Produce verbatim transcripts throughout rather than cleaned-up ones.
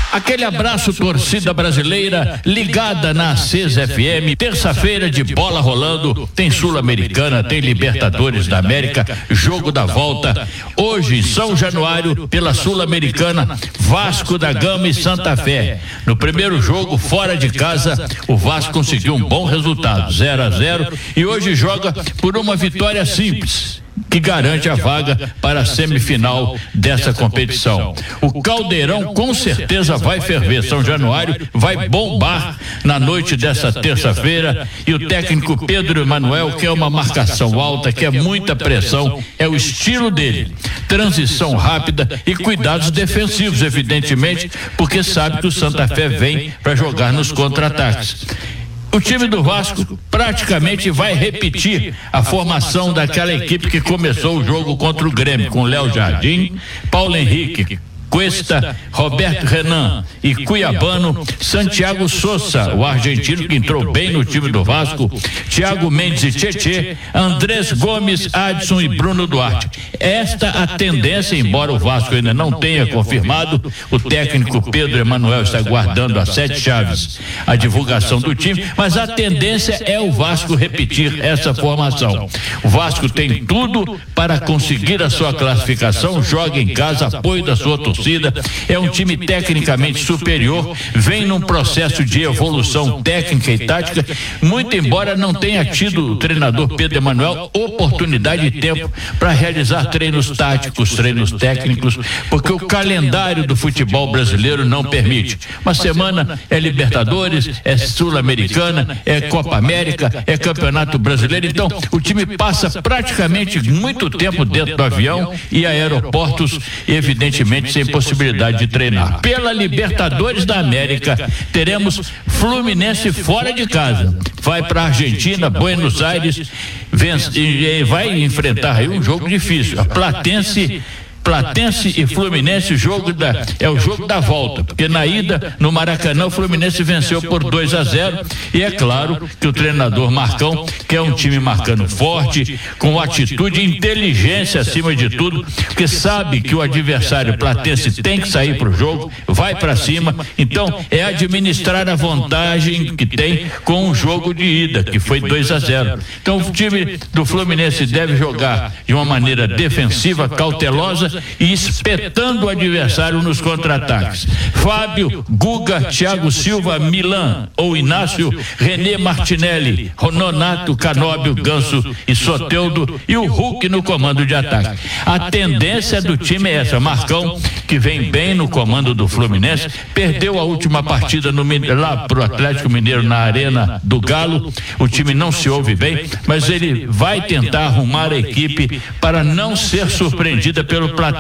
Aquele abraço, torcida brasileira, ligada na Acesa F M. Terça-feira de bola rolando, tem Sul-Americana, tem Libertadores da América, jogo da volta. Hoje, em São Januário, pela Sul-Americana, Vasco da Gama e Santa Fé. No primeiro jogo, fora de casa, o Vasco conseguiu um bom resultado, zero a zero, e hoje joga por uma vitória simples, que garante a vaga para a semifinal dessa competição. O Caldeirão com certeza vai ferver. São Januário vai bombar na noite dessa terça-feira, e o técnico Pedro Emanuel quer uma marcação alta, quer muita pressão, é o estilo dele. Transição rápida e cuidados defensivos, evidentemente, porque sabe que o Santa Fé vem para jogar nos contra-ataques. O time do Vasco praticamente vai repetir a formação daquela equipe que começou o jogo contra o Grêmio, com Léo Jardim, Paulo Henrique, Cuesta, Roberto Renan e Cuiabano, Santiago Sousa, o argentino que entrou bem no time do Vasco, Thiago Mendes e Tietê, Andrés Gomes, Adson e Bruno Duarte. Esta a tendência, embora o Vasco ainda não tenha confirmado, o técnico Pedro Emanuel está guardando as sete chaves a divulgação do time, mas a tendência é o Vasco repetir essa formação. O Vasco tem tudo para conseguir a sua classificação, joga em casa, apoio da sua torcida. É um time tecnicamente superior, vem num processo de evolução técnica e tática, muito embora não tenha tido o treinador Pedro Emanuel oportunidade e tempo para realizar treinos táticos, treinos técnicos, porque o calendário do futebol brasileiro não permite. Uma semana é Libertadores, é Sul-Americana, é Copa América, é Campeonato Brasileiro. Então o time passa praticamente muito tempo dentro do avião e aeroportos, evidentemente, sem possibilidade de treinar. Pela Libertadores da América, teremos Fluminense fora de casa. Vai para a Argentina, Buenos Aires, vence, e vai enfrentar aí um jogo difícil. A Platense Platense e Fluminense, jogo da, é o jogo da volta, porque na ida no Maracanã o Fluminense venceu por dois a zero, e é claro que o treinador Marcão quer um time marcando forte, com atitude e inteligência acima de tudo, porque sabe que o adversário Platense tem que sair para o jogo, vai para cima. Então é administrar a vantagem que tem com o jogo de ida, que foi dois a zero. Então o time do Fluminense deve jogar de uma maneira defensiva, cautelosa e espetando o adversário nos contra-ataques. Fábio, Guga, Thiago Silva, Milan ou Inácio, René Martinelli, Nonato, Canóbio, Ganso e Soteldo, e o Hulk no comando de ataque. A tendência do time é essa. Marcão, que vem bem no comando do Fluminense, perdeu a última partida no, lá pro Atlético Mineiro, na Arena do Galo. O time não se ouve bem, mas ele vai tentar arrumar a equipe para não ser surpreendida pelo Platense.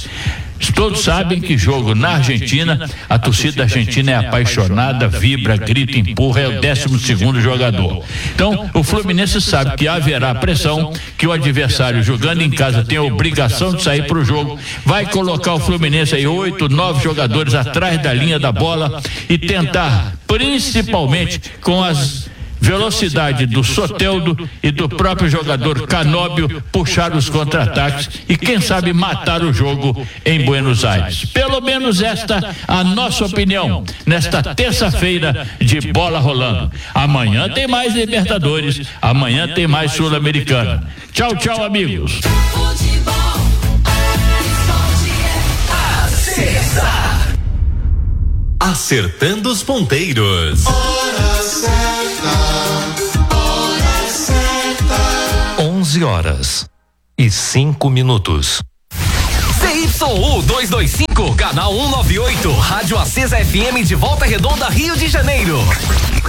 Todos sabem que jogo na Argentina, a torcida argentina é apaixonada, vibra, grita, empurra, é o décimo segundo jogador. Então, o Fluminense sabe que haverá pressão, que o adversário jogando em casa tem a obrigação de sair para o jogo, vai colocar o Fluminense aí oito, nove jogadores atrás da linha da bola e tentar, principalmente com as velocidade do Soteldo e do próprio jogador Canóbio, puxar os contra-ataques e quem sabe matar o jogo em Buenos Aires. Pelo menos esta a nossa opinião nesta terça-feira de bola rolando. Amanhã tem mais Libertadores, amanhã tem mais Sul-Americana. Tchau, tchau, amigos. Acertando os ponteiros. Hora certa, hora certa. onze horas e cinco minutos. C Y U duzentos e vinte e cinco, canal cento e noventa e oito, Rádio Acesa F M de Volta Redonda, Rio de Janeiro.